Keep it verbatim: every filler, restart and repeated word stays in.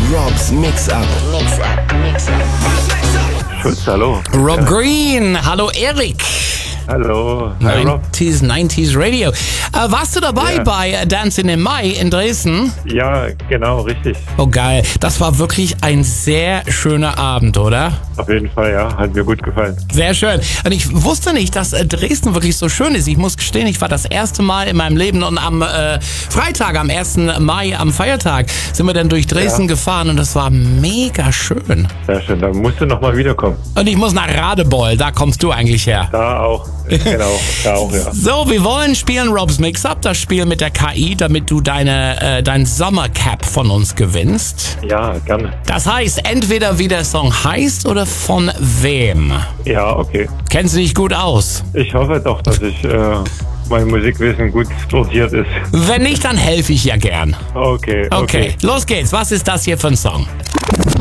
Rob's Mix-Up. Mix-Up, Mix-Up. Schutz, hallo. Rob Ja. Green, hallo Erik. Hallo. Hi, Rob. neunziger, neunziger Radio. Äh, warst du dabei Ja. bei äh, Dancing in Mai in Dresden? Ja, genau, richtig. Oh geil, das war wirklich ein sehr schöner Abend, oder? Auf jeden Fall, ja. Hat mir gut gefallen. Sehr schön. Und ich wusste nicht, dass äh, Dresden wirklich so schön ist. Ich muss gestehen, ich war das erste Mal in meinem Leben und am äh, Freitag, am ersten Mai, am Feiertag, sind wir dann durch Dresden Ja. gefahren und das war mega schön. Sehr schön. Da musst du nochmal wiederkommen. Und ich muss nach Radebeul, da kommst du eigentlich her. Da auch. Genau, da auch, ja. So, wir wollen spielen Rob's Mix-Up, das Spiel mit der K I, damit du deine äh, dein Sommercap von uns gewinnst. Ja, gerne. Das heißt, entweder wie der Song heißt oder von wem. Ja, okay. Kennst du dich gut aus? Ich hoffe doch, dass ich äh, mein Musikwissen gut sortiert ist. Wenn nicht, dann helfe ich ja gern. Okay, Okay, okay. los geht's. Was ist das hier für ein Song?